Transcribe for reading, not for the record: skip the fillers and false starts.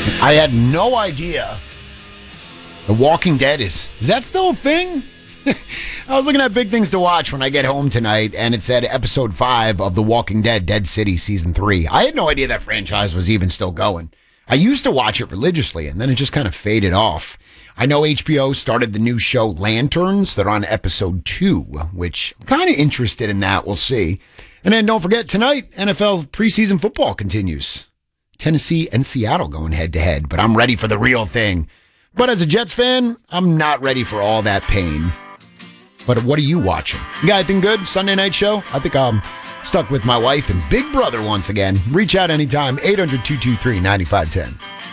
I had no idea. The Walking Dead is that still a thing? I was looking at big things to watch when I get home tonight, and it said episode 5 of The Walking Dead, Dead City season 3. I had no idea that franchise was even still going. I used to watch it religiously, and then it just kind of faded off. I know HBO started the new show Lanterns. They're on episode 2, which I'm kind of interested in that. We'll see. And then don't forget, tonight, NFL preseason football continues. Tennessee and Seattle going head-to-head, but I'm ready for the real thing. But as a Jets fan, I'm not ready for all that pain. But what are you watching? You got anything good? Sunday night show? I think I'm stuck with my wife and Big Brother once again. Reach out anytime, 800-223-9510.